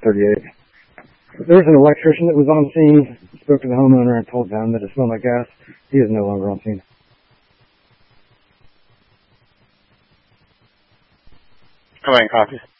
38. There was an electrician that was on scene, spoke to the homeowner and told them that it smelled like gas. He is no longer on scene. How many copies?